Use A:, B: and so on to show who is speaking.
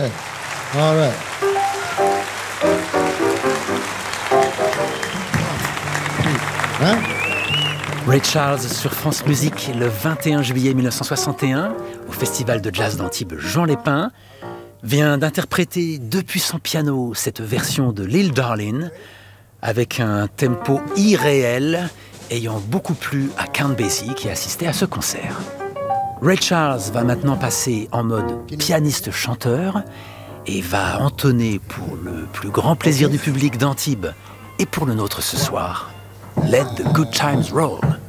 A: Okay. All right. Hein?
B: Ray Charles sur France Musique le 21 juillet 1961 au Festival de Jazz d'Antibes Jean Lépin vient d'interpréter depuis son piano cette version de Lil Darlin avec un tempo irréel ayant beaucoup plu à Count Basie qui assistait à ce concert. Ray Charles va maintenant passer en mode pianiste-chanteur et va entonner pour le plus grand plaisir du public d'Antibes et pour le nôtre ce soir, Let the Good Times Roll.